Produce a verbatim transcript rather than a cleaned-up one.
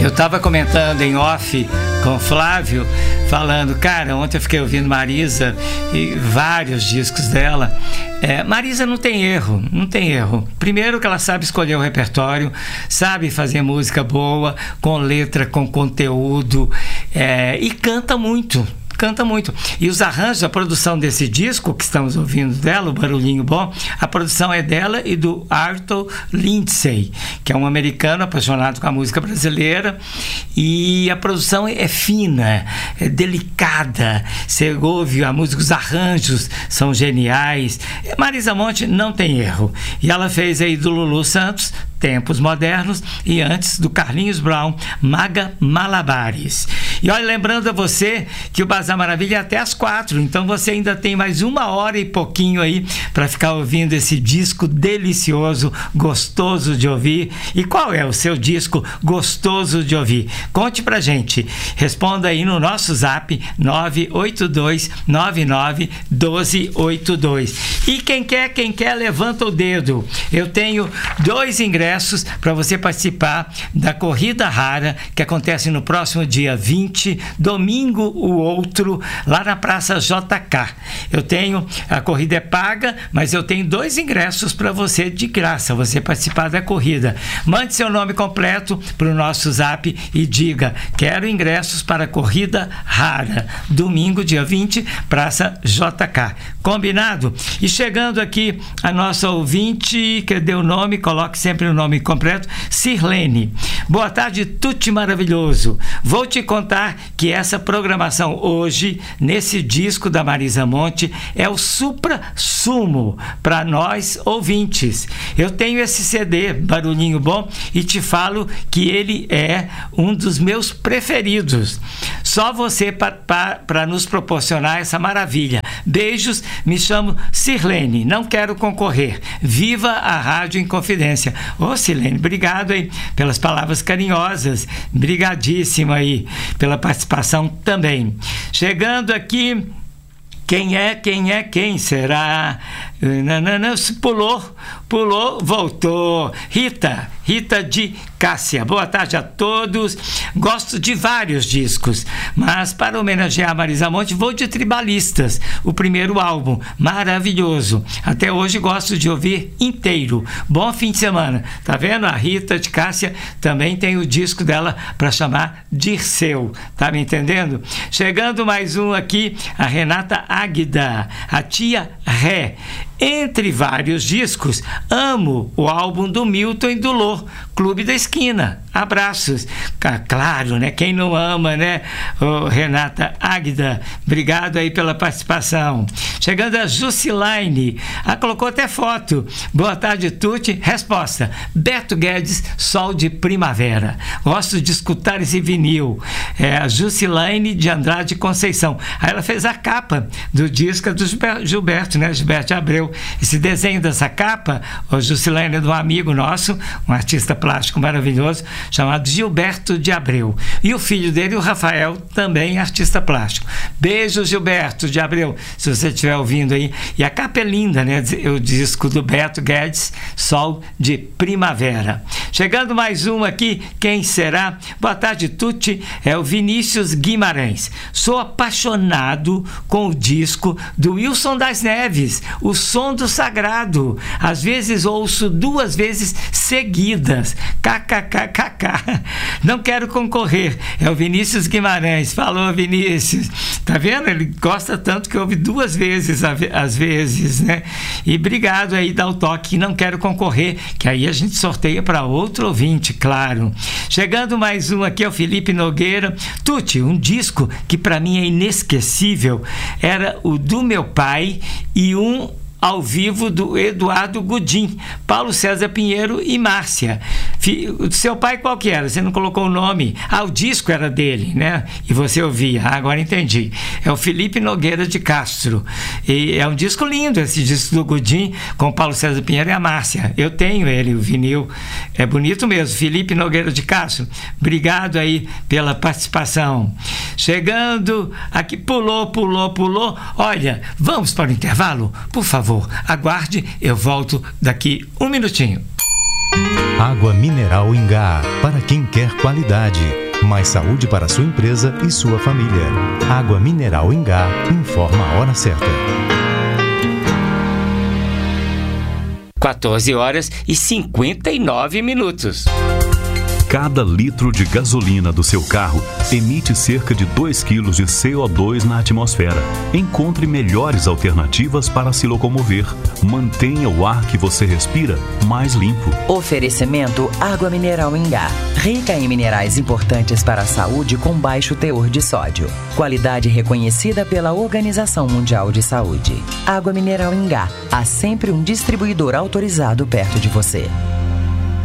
Eu estava comentando em off com o Flávio, falando, cara, ontem eu fiquei ouvindo Marisa e vários discos dela. É, Marisa não tem erro, não tem erro. Primeiro que ela sabe escolher o repertório, sabe fazer música boa, com letra, com conteúdo, é, e canta muito. Canta muito. E os arranjos, a produção desse disco que estamos ouvindo dela, o Barulhinho Bom, a produção é dela e do Arthur Lindsay, que é um americano apaixonado com a música brasileira. E a produção é fina, é delicada. Você ouve a música, os arranjos são geniais. Marisa Monte não tem erro. E ela fez aí do Lulu Santos Tempos Modernos, e antes do Carlinhos Brown, Maga Malabares. E olha, lembrando a você que o Bazar Maravilha é até às quatro, então você ainda tem mais uma hora e pouquinho aí para ficar ouvindo esse disco delicioso, gostoso de ouvir. E qual é o seu disco gostoso de ouvir? Conte pra gente, responda aí no nosso zap nove oito dois nove nove um dois oito dois. E quem quer, quem quer, levanta o dedo. Eu tenho dois ingressos para você participar da Corrida Rara, que acontece no próximo dia vinte, domingo o outro, lá na Praça J K. Eu tenho, a corrida é paga, mas eu tenho dois ingressos para você de graça, você participar da corrida. Mande seu nome completo para o nosso zap e diga, quero ingressos para a Corrida Rara, domingo dia vinte, Praça J K. Combinado? E chegando aqui a nossa ouvinte, que deu o nome, coloque sempre o nome completo, Sirlene. Boa tarde, Tuti maravilhoso. Vou te contar que essa programação hoje, nesse disco da Marisa Monte, é o supra-sumo para nós ouvintes. Eu tenho esse C D, Barulhinho Bom, e te falo que ele é um dos meus preferidos. Só você para nos proporcionar essa maravilha. Beijos, me chamo Sirlene, não quero concorrer. Viva a Rádio Inconfidência. Ô, Sirlene, obrigado aí pelas palavras carinhosas. Brigadíssima aí pela participação também. Chegando aqui, quem é, quem é, quem será? Nanana, pulou, pulou, voltou. Rita, Rita de Cássia. Boa tarde a todos. Gosto de vários discos, mas para homenagear a Marisa Monte, vou de Tribalistas, o primeiro álbum, maravilhoso. Até hoje gosto de ouvir inteiro. Bom fim de semana. Tá vendo? A Rita de Cássia também tem o disco dela para chamar Dirceu. Tá me entendendo? Chegando mais um aqui, a Renata Águida, a tia Ré. Entre vários discos, amo o álbum do Milton e do Lô, Clube da Esquina. Abraços. Claro, né? Quem não ama, né? Oh, Renata Águida, obrigado aí pela participação. Chegando a Jusilaine, ah, colocou até foto. Boa tarde, Tuti. Resposta: Beto Guedes, Sol de Primavera. Gosto de escutar esse vinil. É a Jusilaine de Andrade Conceição. Aí ela fez a capa do disco do Gilberto, né? Gilberto Abreu. Esse desenho dessa capa, o Jusilaine, é de um amigo nosso, um artista plástico maravilhoso, chamado Gilberto de Abreu. E o filho dele, o Rafael, também artista plástico. Beijo, Gilberto de Abreu, se você estiver ouvindo aí. E a capa é linda, né? O disco do Beto Guedes, Sol de Primavera. Chegando mais um aqui, quem será? Boa tarde, Tuti. É o Vinícius Guimarães. Sou apaixonado com o disco do Wilson das Neves, O Som do Sagrado. Às vezes ouço duas vezes seguidas. Kkkk. Não quero concorrer. É o Vinícius Guimarães. Falou, Vinícius. Tá vendo? Ele gosta tanto que ouve duas vezes às vezes, né? E obrigado aí, dá o toque. Não quero concorrer, que aí a gente sorteia para outro ouvinte, claro. Chegando mais um aqui, é o Felipe Nogueira. Tuti, um disco que para mim é inesquecível era o do meu pai e um ao vivo do Eduardo Gudim, Paulo César Pinheiro e Márcia. O seu pai qual que era? Você não colocou o nome. Ah, o disco era dele, né? E você ouvia. Ah, agora entendi. É o Felipe Nogueira de Castro. E é um disco lindo, esse disco do Gudim, com Paulo César Pinheiro e a Márcia. Eu tenho ele, o vinil. É bonito mesmo. Felipe Nogueira de Castro, obrigado aí pela participação. Chegando aqui, pulou, pulou, pulou. Olha, vamos para o intervalo? Por favor, aguarde, eu volto daqui um minutinho. Água mineral Ingá, para quem quer qualidade. Mais saúde para sua empresa e sua família. Água mineral Ingá, informa a hora certa. quatorze horas e cinquenta e nove minutos. Cada litro de gasolina do seu carro emite cerca de dois quilos de C O dois na atmosfera. Encontre melhores alternativas para se locomover. Mantenha o ar que você respira mais limpo. Oferecimento Água Mineral Ingá. Rica em minerais importantes para a saúde com baixo teor de sódio. Qualidade reconhecida pela Organização Mundial de Saúde. Água Mineral Ingá. Há sempre um distribuidor autorizado perto de você.